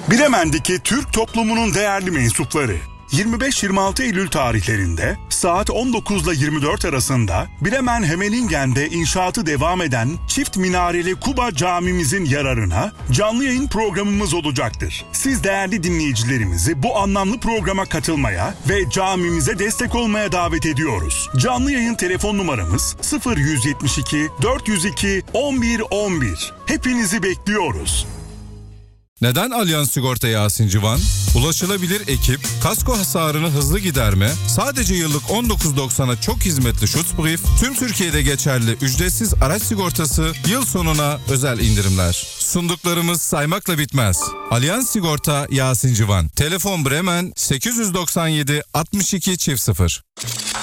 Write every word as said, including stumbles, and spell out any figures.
Bremen'deki Türk toplumunun değerli mensupları. yirmi beş yirmi altı Eylül tarihlerinde saat on dokuz ile yirmi dört arasında Bremen Hemelingen'de inşaatı devam eden çift minareli Kuba camimizin yararına canlı yayın programımız olacaktır. Siz değerli dinleyicilerimizi bu anlamlı programa katılmaya ve camimize destek olmaya davet ediyoruz. Canlı yayın telefon numaramız sıfır yüz yetmiş iki dört yüz iki on bir on bir. Hepinizi bekliyoruz. Neden Allianz Sigorta Yasin Civan? Ulaşılabilir ekip, kasko hasarını hızlı giderme, sadece yıllık on dokuz doksana çok hizmetli Schutzbrief, tüm Türkiye'de geçerli ücretsiz araç sigortası, yıl sonuna özel indirimler. Sunduklarımız saymakla bitmez. Allianz Sigorta Yasin Civan. Telefon Bremen sekiz yüz doksan yedi altmış iki çift sıfır.